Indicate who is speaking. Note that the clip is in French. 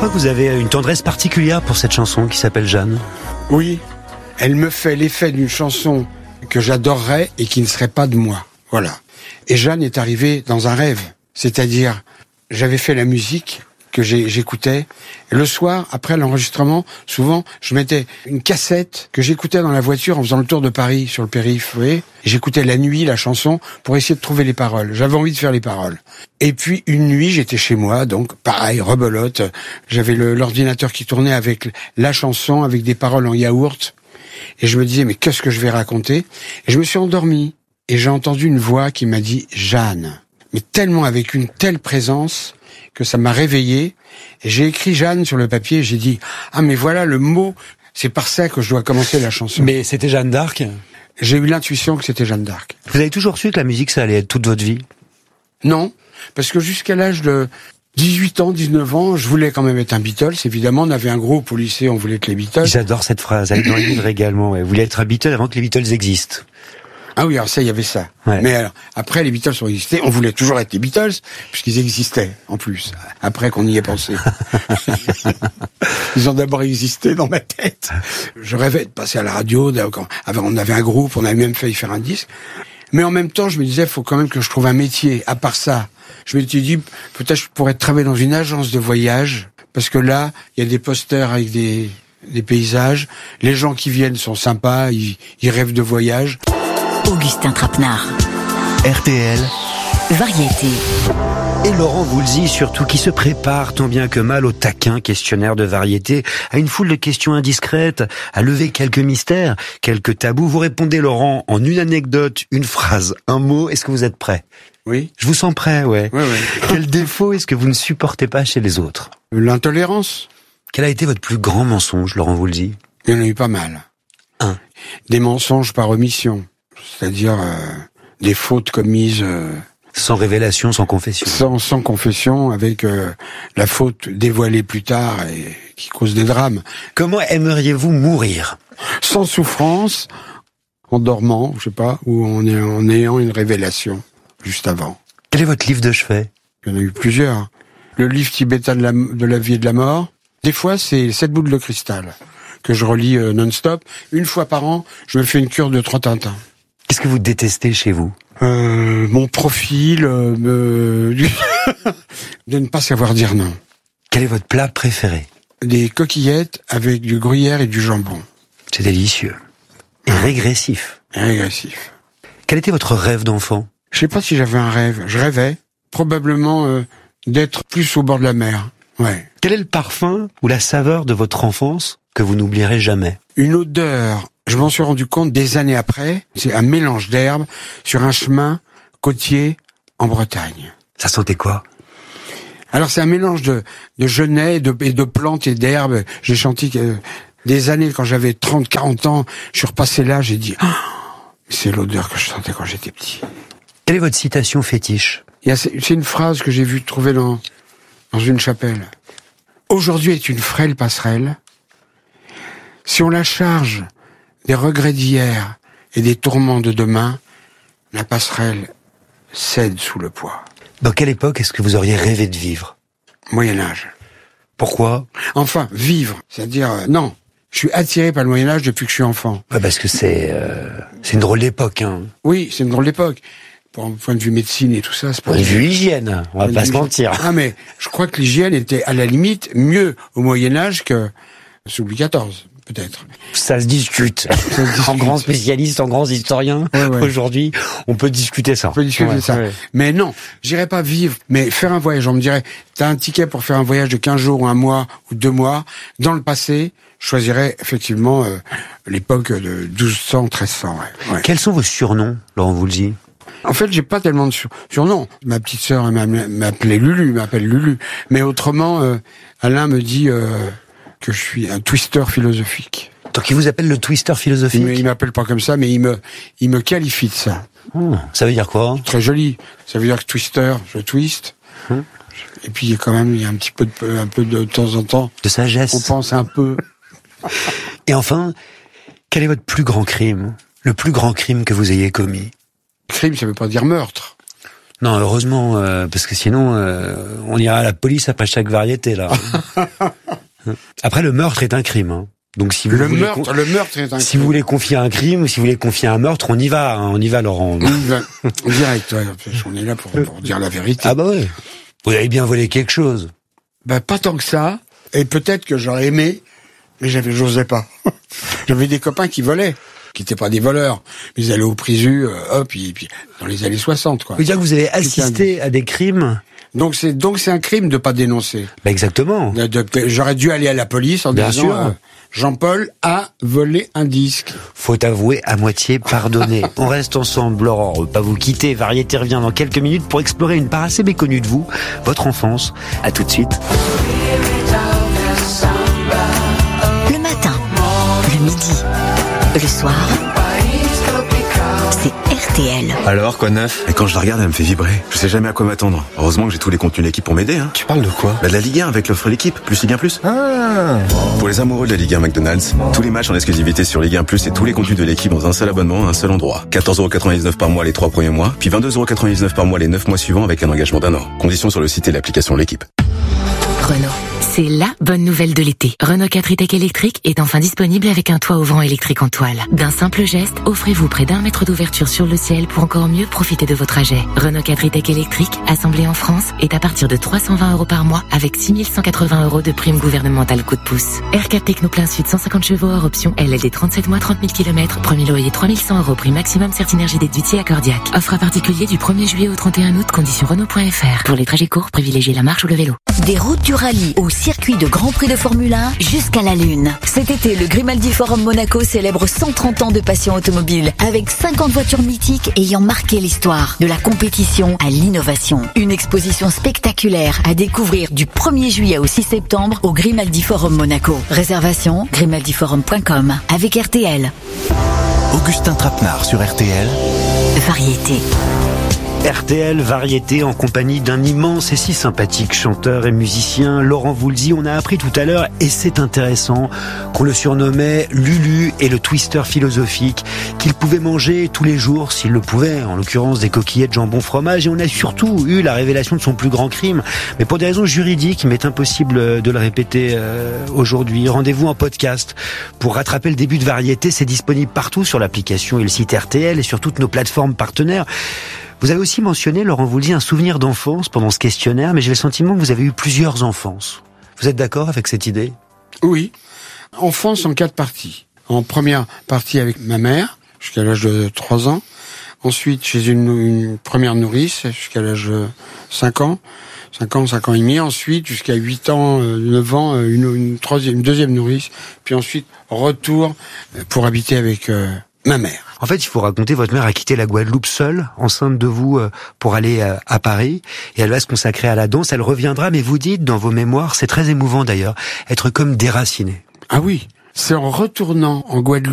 Speaker 1: crois que vous avez une tendresse particulière pour cette chanson qui s'appelle Jeanne.
Speaker 2: Oui, elle me fait l'effet d'une chanson que j'adorerais et qui ne serait pas de moi. Voilà. Et Jeanne est arrivée dans un rêve. C'est-à-dire, j'avais fait la musique que j'écoutais. Et le soir, après l'enregistrement, souvent, je mettais une cassette que j'écoutais dans la voiture en faisant le tour de Paris, sur le périph', vous voyez. J'écoutais la nuit, la chanson, pour essayer de trouver les paroles. J'avais envie de faire les paroles. Et puis, une nuit, j'étais chez moi, donc, pareil, rebelote. J'avais l'ordinateur qui tournait avec la chanson, avec des paroles en yaourt. Et je me disais, mais qu'est-ce que je vais raconter? Et je me suis endormi. Et j'ai entendu une voix qui m'a dit, Jeanne. Mais tellement avec une telle présence que ça m'a réveillé. Et j'ai écrit Jeanne sur le papier et j'ai dit, ah mais voilà le mot, c'est par ça que je dois commencer la chanson.
Speaker 1: Mais c'était Jeanne d'Arc?
Speaker 2: J'ai eu l'intuition que c'était Jeanne d'Arc.
Speaker 1: Vous avez toujours su que la musique, ça allait être toute votre vie?
Speaker 2: Non, parce que jusqu'à l'âge de 18 ans, 19 ans, je voulais quand même être un Beatles. Évidemment, on avait un groupe au lycée, on voulait être les Beatles.
Speaker 1: J'adore cette phrase, elle est dans les livres également. Ouais. Vous voulez être un Beatles avant que les Beatles existent.
Speaker 2: Ah oui, alors ça, il y avait ça.
Speaker 1: Ouais.
Speaker 2: Mais alors, après, les Beatles ont existé. On voulait toujours être les Beatles, puisqu'ils existaient, en plus. Après qu'on y ait pensé. Ils ont d'abord existé dans ma tête. Je rêvais de passer à la radio. On avait un groupe, on avait même failli faire un disque. Mais en même temps, je me disais, faut quand même que je trouve un métier. À part ça, je me suis dit, peut-être je pourrais travailler dans une agence de voyage. Parce que là, il y a des posters avec des paysages. Les gens qui viennent sont sympas, ils rêvent de voyage.
Speaker 3: Augustin Trapenard.
Speaker 4: RTL.
Speaker 3: Variété.
Speaker 1: Et Laurent Voulzy, surtout, qui se prépare tant bien que mal au taquin questionnaire de variété, à une foule de questions indiscrètes, à lever quelques mystères, quelques tabous. Vous répondez, Laurent, en une anecdote, une phrase, un mot. Est-ce que vous êtes prêt?
Speaker 2: Oui.
Speaker 1: Je vous sens prêt, ouais.
Speaker 2: Oui.
Speaker 1: Quel défaut est-ce que vous ne supportez pas chez les autres?
Speaker 2: L'intolérance.
Speaker 1: Quel a été votre plus grand mensonge, Laurent Voulzy?
Speaker 2: Il y en a eu pas mal.
Speaker 1: Un.
Speaker 2: Des mensonges par omission. C'est-à-dire des fautes commises
Speaker 1: sans révélation, sans confession.
Speaker 2: Sans confession, avec la faute dévoilée plus tard et qui cause des drames.
Speaker 1: Comment aimeriez-vous mourir?
Speaker 2: Sans souffrance, en dormant, je sais pas, ou en ayant une révélation juste avant.
Speaker 1: Quel est votre livre de chevet?
Speaker 2: Il y en a eu plusieurs. Le livre tibétain de la vie et de la mort. Des fois, c'est 7 boules de cristal que je relis non-stop. Une fois par an, je me fais une cure de 3 Tintins.
Speaker 1: Qu'est-ce que vous détestez chez vous?
Speaker 2: Mon profil, de ne pas savoir dire non.
Speaker 1: Quel est votre plat préféré?
Speaker 2: Des coquillettes avec du gruyère et du jambon.
Speaker 1: C'est délicieux. Et régressif.
Speaker 2: Régressif.
Speaker 1: Quel était votre rêve d'enfant?
Speaker 2: Je sais pas si j'avais un rêve. Je rêvais probablement d'être plus au bord de la mer. Ouais.
Speaker 1: Quel est le parfum ou la saveur de votre enfance que vous n'oublierez jamais?
Speaker 2: Une odeur. Je m'en suis rendu compte des années après. C'est un mélange d'herbes sur un chemin côtier en Bretagne.
Speaker 1: Ça sentait quoi?
Speaker 2: Alors c'est un mélange de genêts, et de plantes et d'herbes. J'ai chanté des années quand j'avais 30, 40 ans. Je suis repassé là, j'ai dit, c'est l'odeur que je sentais quand j'étais petit.
Speaker 1: Quelle est votre citation fétiche?
Speaker 2: C'est une phrase que j'ai vue trouver dans une chapelle. Aujourd'hui est une frêle passerelle. Si on la charge des regrets d'hier et des tourments de demain, la passerelle cède sous le poids.
Speaker 1: Dans quelle époque est-ce que vous auriez rêvé de vivre?
Speaker 2: Moyen-Âge.
Speaker 1: Pourquoi?
Speaker 2: Enfin, vivre. C'est-à-dire, non. Je suis attiré par le Moyen-Âge depuis que je suis enfant.
Speaker 1: Ouais, parce que c'est une drôle d'époque, hein.
Speaker 2: Oui, c'est une drôle d'époque. Pour un point de vue médecine et tout ça, c'est pas...
Speaker 1: Point de vue hygiène, on va pas se mentir.
Speaker 2: Ah, mais je crois que l'hygiène était, à la limite, mieux au Moyen-Âge que sous Louis XIV. Peut-être.
Speaker 1: Ça se discute. En grand spécialiste, en grand historien, aujourd'hui, on peut discuter ça.
Speaker 2: On peut discuter ça. Ouais. Mais non, j'irai pas vivre, mais faire un voyage. On me dirait, t'as un ticket pour faire un voyage de 15 jours ou 1 mois ou 2 mois. Dans le passé, je choisirais effectivement l'époque de 1200, 1300. Ouais.
Speaker 1: Quels sont vos surnoms, Laurent Voulzy?
Speaker 2: En fait, j'ai pas tellement de surnoms. Ma petite sœur m'appelle Lulu. Mais autrement, Alain me dit... que je suis un twister philosophique.
Speaker 1: Donc il vous appelle le twister philosophique?
Speaker 2: Il m'appelle pas comme ça, mais il me qualifie de ça.
Speaker 1: Ça veut dire quoi?
Speaker 2: Très joli. Ça veut dire que twister, je twist. Et puis il y a un petit peu de temps en temps.
Speaker 1: De sagesse.
Speaker 2: On pense un peu.
Speaker 1: Et enfin, quel est votre plus grand crime? Le plus grand crime que vous ayez commis?
Speaker 2: Crime, ça veut pas dire meurtre.
Speaker 1: Non, heureusement, parce que sinon, on ira à la police après chaque variété, là. Après, le meurtre est un crime, hein. Donc, si vous
Speaker 2: le meurtre est un crime.
Speaker 1: Si vous voulez confier un crime ou si vous voulez confier un meurtre, on y va, Laurent.
Speaker 2: Direct, ouais. On est là pour dire la vérité.
Speaker 1: Ah bah ouais. Vous avez bien volé quelque chose.
Speaker 2: Bah, pas tant que ça. Et peut-être que j'aurais aimé, mais j'osais pas. J'avais des copains qui volaient, qui étaient pas des voleurs. Mais ils allaient au Prisu, puis dans les années 60, quoi.
Speaker 1: Vous dire que vous avez assisté à des crimes.
Speaker 2: Donc c'est un crime de pas dénoncer.
Speaker 1: Bah exactement.
Speaker 2: J'aurais dû aller à la police en disant Jean-Paul a volé un disque.
Speaker 1: Faut avouer à moitié pardonné. On reste ensemble, Laurent. Pas vous quitter. Variété revient dans quelques minutes pour explorer une part assez méconnue de vous, votre enfance. À tout de suite.
Speaker 3: Le matin, le midi, le soir, c'est RTL.
Speaker 4: Alors, quoi de neuf?
Speaker 5: Et quand je la regarde, elle me fait vibrer. Je sais jamais à quoi m'attendre. Heureusement que j'ai tous les contenus de l'équipe pour m'aider, hein.
Speaker 4: Tu parles de quoi?
Speaker 5: Bah de la Ligue 1 avec l'offre l'équipe, plus Ligue 1 plus.
Speaker 4: Ah.
Speaker 5: Pour les amoureux de la Ligue 1 McDonald's, tous les matchs en exclusivité sur Ligue 1 plus et tous les contenus de l'équipe dans un seul abonnement à un seul endroit. 14,99€ par mois les 3 premiers mois, puis 22,99€ par mois les 9 mois suivants avec un engagement d'1 an. Conditions sur le site et l'application l'équipe.
Speaker 6: Renault. C'est la bonne nouvelle de l'été. Renault 4 e-tech électrique est enfin disponible avec un toit ouvrant électrique en toile. D'un simple geste, offrez-vous près d'1 mètre d'ouverture sur le ciel pour encore mieux profiter de vos trajets. Renault 4 e-tech électrique, assemblé en France, est à partir de 320€ par mois avec 6180€ de prime gouvernementale coup de pouce. R4 Techno plein sud 150 chevaux hors option LLD 37 mois 30 000 km, premier loyer 3100€, prix maximum Certinergie déductible à Cordiac. Offre à particulier du 1er juillet au 31 août, conditions Renault.fr. Pour les trajets courts, privilégiez la marche ou le vélo.
Speaker 3: Des routes du rallye au circuit de Grand Prix de Formule 1 jusqu'à la Lune. Cet été, le Grimaldi Forum Monaco célèbre 130 ans de passion automobile avec 50 voitures mythiques ayant marqué l'histoire. De la compétition à l'innovation. Une exposition spectaculaire à découvrir du 1er juillet au 6 septembre au Grimaldi Forum Monaco. Réservation grimaldiforum.com avec RTL.
Speaker 7: Augustin Trapenard sur RTL.
Speaker 3: Variété.
Speaker 1: RTL Variété en compagnie d'un immense et si sympathique chanteur et musicien, Laurent Voulzy. On a appris tout à l'heure, et c'est intéressant, qu'on le surnommait Lulu et le twister philosophique, qu'il pouvait manger tous les jours s'il le pouvait, en l'occurrence des coquillettes jambon fromage, et on a surtout eu la révélation de son plus grand crime. Mais pour des raisons juridiques, il m'est impossible de le répéter aujourd'hui. Rendez-vous en podcast pour rattraper le début de Variété. C'est disponible partout sur l'application et le site RTL et sur toutes nos plateformes partenaires. Vous avez aussi mentionné, Laurent Voulzy, un souvenir d'enfance pendant ce questionnaire, mais j'ai le sentiment que vous avez eu plusieurs enfances. Vous êtes d'accord avec cette idée?
Speaker 2: Oui. Enfance en 4 parties. En première partie avec ma mère, jusqu'à l'âge de 3 ans. Ensuite, chez une première nourrice, jusqu'à l'âge de 5 ans. 5 ans et demi. Ensuite, jusqu'à 8 ans, 9 ans, une deuxième nourrice. Puis ensuite, retour pour habiter avec ma mère.
Speaker 1: En fait, il faut raconter, votre mère a quitté la Guadeloupe seule, enceinte de vous, pour aller à Paris, et elle va se consacrer à la danse. Elle reviendra, mais vous dites dans vos mémoires, c'est très émouvant d'ailleurs, être comme déraciné.
Speaker 2: Ah oui, c'est en retournant en Guadeloupe